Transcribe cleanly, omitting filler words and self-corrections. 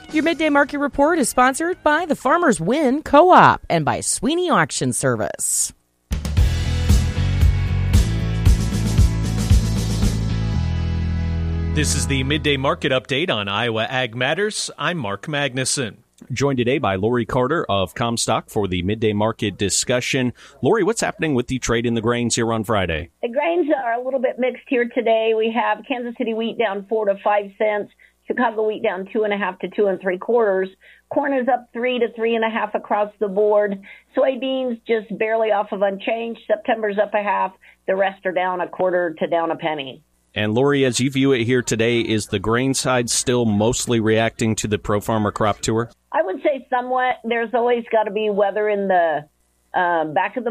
Your Midday Market Report is sponsored by the Farmers Win Co-op and by Sweeney Auction Service. This is the Midday Market Update on Iowa Ag Matters. I'm Mark Magnuson. Joined today by Lori Carter of Comstock for the Midday Market discussion. Lori, what's happening with the trade in the grains here on Friday? The grains are a little bit mixed here today. We have Kansas City wheat down 4 to 5 cents, Chicago wheat down 2.5 to 2 3/4. Corn is up 3 to 3.5 across the board. Soybeans just barely off of unchanged. September's up a half. The rest are down a quarter to down a penny. And Lori, as you view it here today, is the grain side still mostly reacting to the Pro Farmer Crop Tour? I would say somewhat. There's always got to be weather in the back of the